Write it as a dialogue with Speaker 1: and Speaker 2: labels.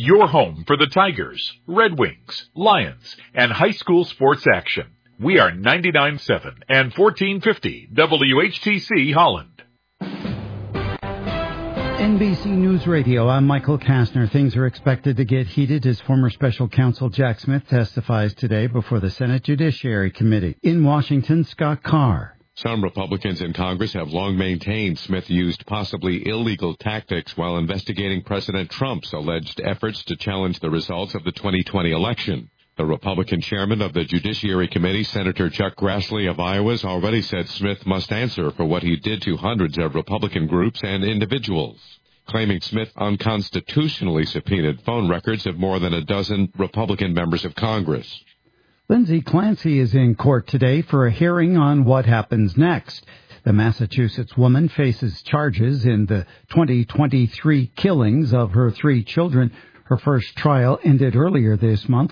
Speaker 1: your home for the Tigers, Red Wings, Lions, and high school sports action. We are 99.7 and 1450 WHTC Holland.
Speaker 2: NBC News Radio, I'm Michael Kastner. Things are expected to get heated as former special counsel Jack Smith testifies today before the Senate Judiciary Committee. In Washington, Scott Carr.
Speaker 3: Some Republicans in Congress have long maintained Smith used possibly illegal tactics while investigating President Trump's alleged efforts to challenge the results of the 2020 election. The Republican chairman of the Judiciary Committee, Senator Chuck Grassley of Iowa, has already said Smith must answer for what he did to hundreds of Republican groups and individuals, claiming Smith unconstitutionally subpoenaed phone records of more than a dozen Republican members of Congress.
Speaker 2: Lindsay Clancy is in court today for a hearing on what happens next. The Massachusetts woman faces charges in the 2023 killings of her 3 children. Her first trial ended earlier this month